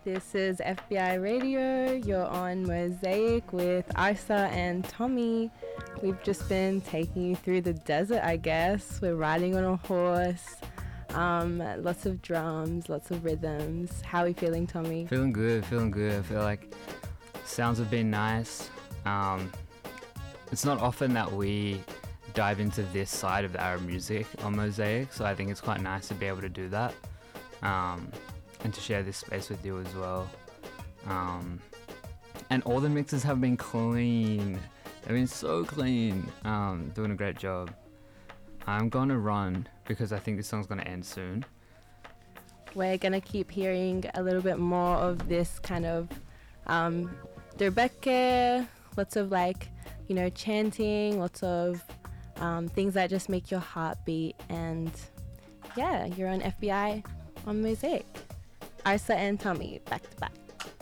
This is FBI Radio. You're on Mosaic with Isa and Tommy. We've just been taking you through the desert, I guess. We're riding on a horse. Lots of drums, lots of rhythms. How are we feeling, Tommy? Feeling good. I feel like sounds have been nice. It's not often that we dive into this side of Arab music on Mosaic, so I think it's quite nice to be able to do that. And to share this space with you as well. And all the mixes have been clean. They've been so clean. Doing a great job. I'm gonna run because I think this song's gonna end soon. We're gonna keep hearing a little bit more of this kind of Rebecca, lots of chanting, lots of things that just make your heart beat. And yeah, you're on FBI on Mosaic. Arsa and Tommy, back to back.